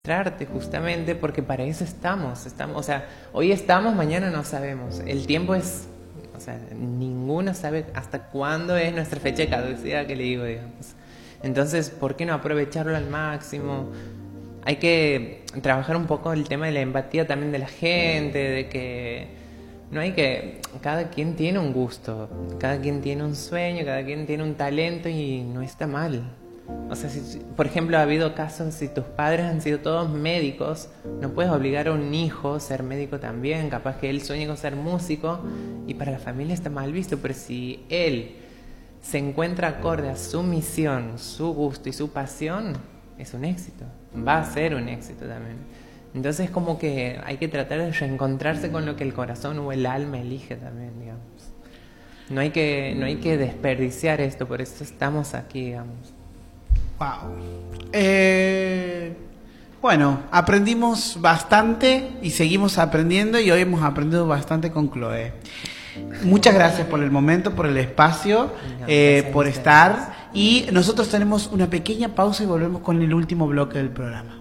Encontrarte justamente porque para eso estamos, o sea, hoy estamos, mañana no sabemos. El tiempo es, o sea, ninguno sabe hasta cuándo es nuestra fecha de caducidad, que le digo, digamos. Entonces, ¿por qué no aprovecharlo al máximo? Hay que trabajar un poco el tema de la empatía también de la gente, de que no hay que, cada quien tiene un gusto, cada quien tiene un sueño, cada quien tiene un talento y no está mal. O sea, si, por ejemplo, ha habido casos, si tus padres han sido todos médicos, no puedes obligar a un hijo a ser médico también. Capaz que él sueña con ser músico y para la familia está mal visto, pero si él se encuentra acorde a su misión, su gusto y su pasión, es un éxito. Va a ser un éxito también. Entonces, como que hay que tratar de reencontrarse con lo que el corazón o el alma elige también, digamos. No hay que desperdiciar esto, por eso estamos aquí, digamos. Wow. Bueno, aprendimos bastante y seguimos aprendiendo y hoy hemos aprendido bastante con Chloe. Muchas gracias por el momento, por el espacio, por estar. Y nosotros tenemos una pequeña pausa y volvemos con el último bloque del programa.